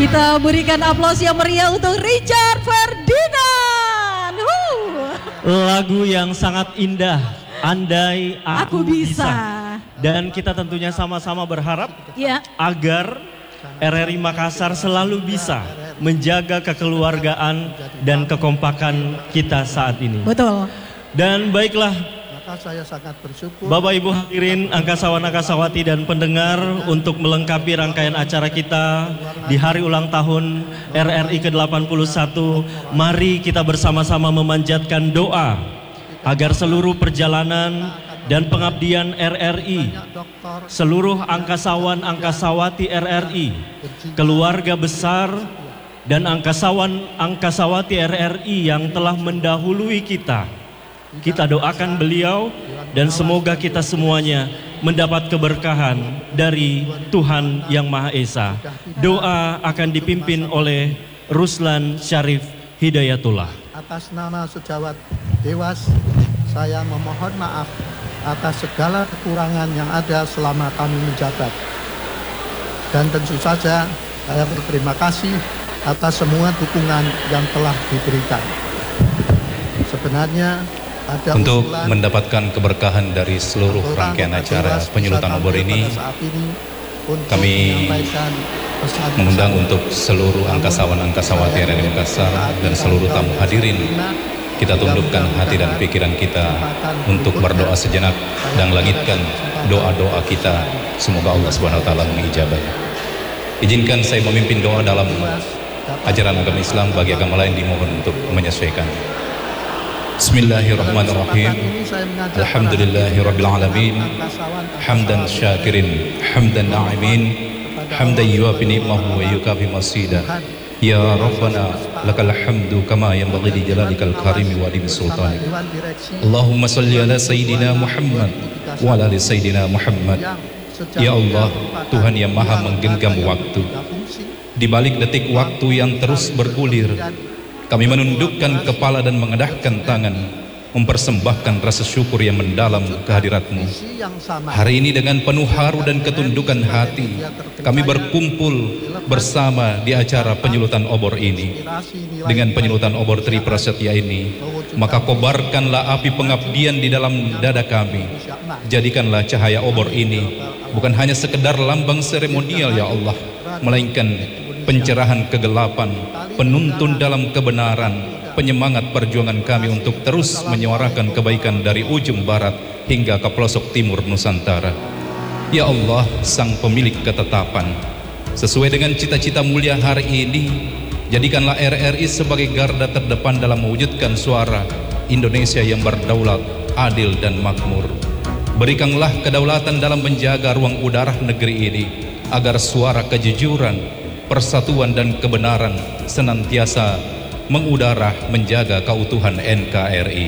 Kita berikan aplaus yang meriah untuk Richard Ferdinand. Lagu yang sangat indah, Andai Aku Bisa. Dan kita tentunya sama-sama berharap agar RRI Makassar selalu bisa menjaga kekeluargaan dan kekompakan kita saat ini. Betul. Dan baiklah, saya sangat bersyukur Bapak Ibu hadirin angkasawan angkasawati dan pendengar, untuk melengkapi rangkaian acara kita di hari ulang tahun RRI ke-81, mari kita bersama-sama memanjatkan doa agar seluruh perjalanan dan pengabdian RRI, seluruh angkasawan angkasawati RRI, keluarga besar dan angkasawan angkasawati RRI yang telah mendahului kita doakan beliau dan semoga kita semuanya mendapat keberkahan dari Tuhan Yang Maha Esa. Doa akan dipimpin oleh Ruslan Syarif Hidayatullah. Atas nama sejawat Dewas, saya memohon maaf atas segala kekurangan yang ada selama kami menjabat. Dan tentu saja saya berterima kasih atas semua dukungan yang telah diberikan. Sebenarnya untuk mendapatkan keberkahan dari seluruh rangkaian acara penyulutan obor ini, kami mengundang untuk seluruh angkasawan-angkasawati RRI Makassar dan seluruh tamu hadirin, kita tundukkan hati dan pikiran kita untuk berdoa sejenak dan langitkan doa-doa kita. Semoga Allah Subhanahu wa taala mengijabah. Izinkan saya memimpin doa dalam ajaran agama Islam, bagi agama lain dimohon untuk menyesuaikan. Bismillahirrahmanirrahim. Alhamdulillahirabbil alamin. Hamdan syakirin, hamdan na'imin, hamdan yuwafi ni'mahu wa yukafi masida. Ya Rabbana lakal hamdu kama yanbaghi li jalalikal karimi wa li sultanik. Allahumma salli ala sayyidina Muhammad wa ala ali sayyidina Muhammad. Ya Allah, Tuhan yang maha menggenggam waktu, di balik detik waktu yang terus bergulir, kami menundukkan kepala dan mengadahkan tangan, mempersembahkan rasa syukur yang mendalam kehadirat-Mu. Hari ini dengan penuh haru dan ketundukan hati, kami berkumpul bersama di acara penyulutan obor ini. Dengan penyulutan obor Tri Prasetya ini, maka kobarkanlah api pengabdian di dalam dada kami. Jadikanlah cahaya obor ini bukan hanya sekedar lambang seremonial ya Allah, melainkan pencerahan kegelapan, penuntun dalam kebenaran, penyemangat perjuangan kami untuk terus menyuarakan kebaikan dari ujung barat hingga ke pelosok timur Nusantara. Ya Allah, Sang Pemilik ketetapan, sesuai dengan cita-cita mulia hari ini, jadikanlah RRI sebagai garda terdepan dalam mewujudkan suara Indonesia yang berdaulat, adil dan makmur. Berikanlah kedaulatan dalam menjaga ruang udara negeri ini, agar suara kejujuran, persatuan dan kebenaran senantiasa mengudara menjaga keutuhan NKRI.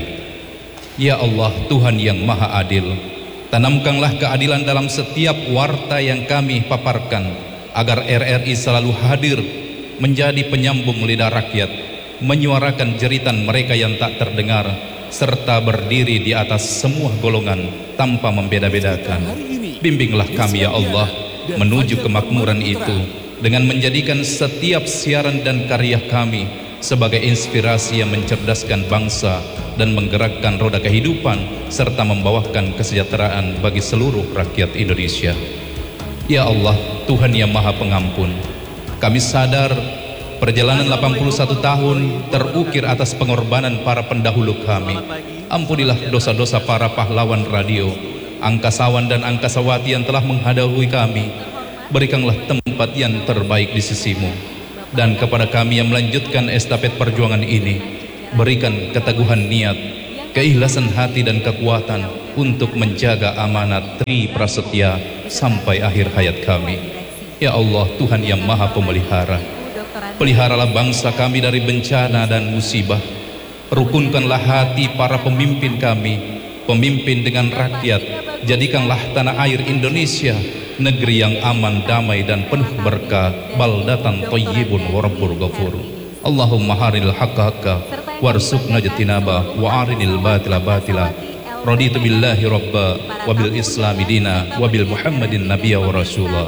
Ya Allah, Tuhan yang maha adil, tanamkanlah keadilan dalam setiap warta yang kami paparkan, agar RRI selalu hadir menjadi penyambung lidah rakyat, menyuarakan jeritan mereka yang tak terdengar, serta berdiri di atas semua golongan tanpa membeda-bedakan. Bimbinglah kami ya Allah menuju kemakmuran itu, dengan menjadikan setiap siaran dan karya kami sebagai inspirasi yang mencerdaskan bangsa dan menggerakkan roda kehidupan, serta membawakan kesejahteraan bagi seluruh rakyat Indonesia. Ya Allah, Tuhan yang maha pengampun, kami sadar perjalanan 81 tahun terukir atas pengorbanan para pendahulu kami. Ampunilah dosa-dosa para pahlawan radio, angkasawan dan angkasawati yang telah menghadapi kami. Berikanlah tempat yang terbaik di sisi-Mu. Dan kepada kami yang melanjutkan estafet perjuangan ini, berikan keteguhan niat, keikhlasan hati dan kekuatan untuk menjaga amanat Tri Prasetya sampai akhir hayat kami. Ya Allah, Tuhan yang maha pemelihara, peliharalah bangsa kami dari bencana dan musibah. Rukunkanlah hati para pemimpin kami, pemimpin dengan rakyat. Jadikanlah tanah air Indonesia negeri yang aman, damai dan penuh berkah, baldatan thayyibun wa rabbur ghafur. Allahumma haril haqqa haqqa warzuqna jatinaba wa arinil batila batila. Raditu billahi rabba wa bil islami dina wa bil muhammadin nabiyya wa rasulah.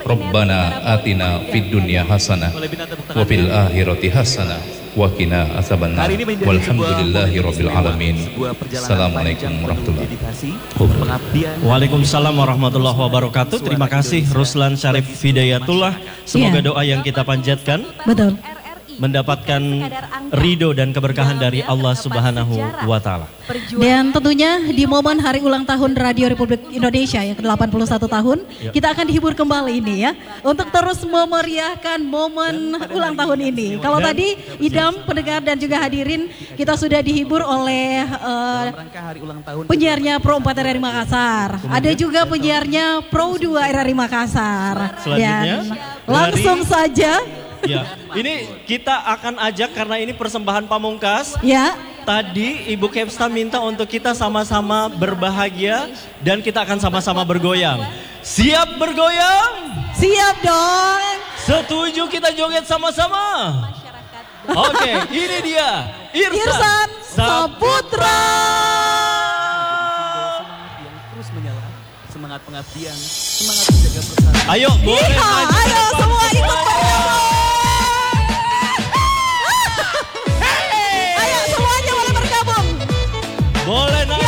Rabbana atina fid dunya hasanah wa fil akhirati hasanah wa qina azabannar. Walhamdulillahirabbil alamin. Assalamualaikum warahmatullahi wabarakatuh. Waalaikumsalam warahmatullahi wabarakatuh. Terima kasih Ruslan Syarif Hidayatullah. Semoga doa yang kita panjatkan Betul. mendapatkan ridho dan keberkahan dari Allah Subhanahu wa Ta'ala. Dan tentunya di momen hari ulang tahun Radio Republik Indonesia yang ke-81 tahun, kita akan dihibur kembali ini ya, untuk terus memeriahkan momen ulang tahun ini. Kalau tadi Idam, pendengar dan juga hadirin, kita sudah dihibur oleh penyiarnya Pro 4 RRI Makassar. Ada juga penyiarnya Pro 2 RRI Makassar. Selanjutnya, Dan langsung saja. Ya, ini kita akan ajak karena ini persembahan pamungkas. Ya. Tadi Ibu Kepsta minta untuk kita sama-sama berbahagia dan kita akan sama-sama bergoyang. Siap bergoyang? Siap dong. Setuju kita joget sama-sama? Oke, ini dia Irsan Saputra. Terus menyala, semangat pengabdian, semangat menjaga persatuan. Ayo, boleh Iya, maju. ayo semua ikut bergabung. Ayo semuanya boleh bergabung. Boleh naik.